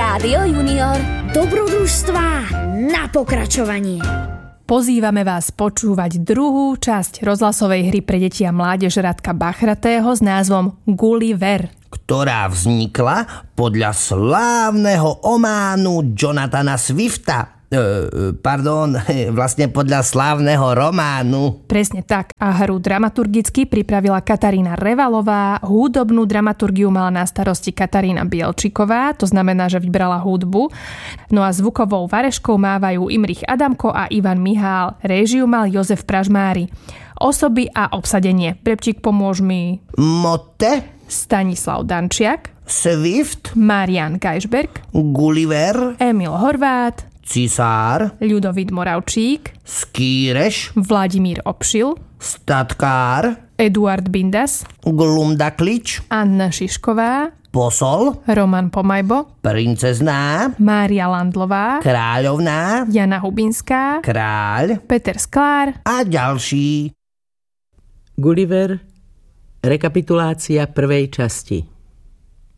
Rádio Junior. Dobrodružstvá na pokračovanie. Pozývame vás počúvať druhú časť rozhlasovej hry pre deti a mládež Radka Bachratého s názvom Gulliver, ktorá vznikla podľa slávneho ománu Jonathana Swifta. Vlastne podľa slávneho románu. Presne tak. A hru dramaturgicky pripravila Katarína Revalová, hudobnú dramaturgiu mala na starosti Katarína Bielčiková, to znamená, že vybrala hudbu. No a zvukovou vareškou mávajú Imrich Adamko a Ivan Mihál. Réžiu mal Jozef Pražmári. Osoby a obsadenie. Repčík, pomôž mi. Motte, Stanislav Dančiak, Swift, Marian Geisberg, Gulliver, Emil Horvát, Cisár, Ľudovít Moravčík, Skíreš, Vladimír Obšil, Statkár, Eduard Bindas, Glumdaklič, Anna Šišková, Posol, Roman Pomajbo, Princezná, Mária Landlová, Kráľovná, Jana Hubinská, Kráľ Peter Sklár a ďalší. Gulliver, rekapitulácia prvej časti.